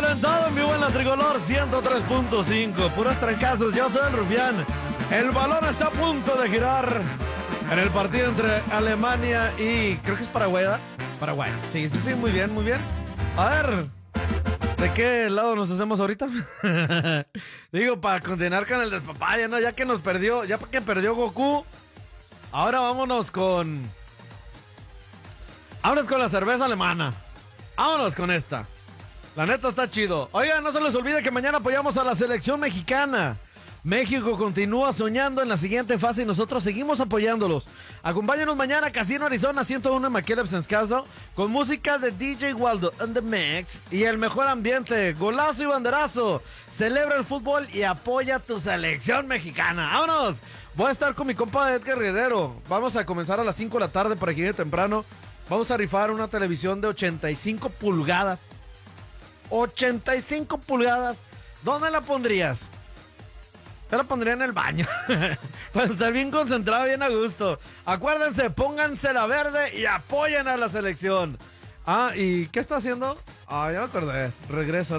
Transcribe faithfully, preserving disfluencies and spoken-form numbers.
reventado en vivo en la Tricolor ciento tres punto cinco. Puros trancazos, yo soy el Rufián. El balón está a punto de girar en el partido entre Alemania y creo que es Paraguay, ¿verdad? Paraguay. Sí, sí, sí, muy bien, muy bien. A ver, ¿de qué lado nos hacemos ahorita? Digo, para continuar con el despapalle, ¿no? Ya que nos perdió, ya que perdió Goku. Ahora vámonos con... Vámonos con la cerveza alemana. Vámonos con esta. La neta está chido. Oigan, no se les olvide que mañana apoyamos a la selección mexicana. México continúa soñando en la siguiente fase y nosotros seguimos apoyándolos. Acompáñanos mañana, Casino Arizona ciento uno en McKellips Castle, con música de D J Waldo and the Mix y el mejor ambiente, golazo y banderazo. Celebra el fútbol y apoya a tu selección mexicana. ¡Vámonos! Voy a estar con mi compa Edgar Guerrero. Vamos a comenzar a las cinco de la tarde para que llegue temprano. Vamos a rifar una televisión de ochenta y cinco pulgadas. ochenta y cinco pulgadas. ¿Dónde la pondrías? Yo la pondría en el baño. Para estar bien concentrado, bien a gusto. Acuérdense, pónganse la verde y apoyen a la selección. Ah, ¿y qué está haciendo? Ah, ya me acordé. Regreso.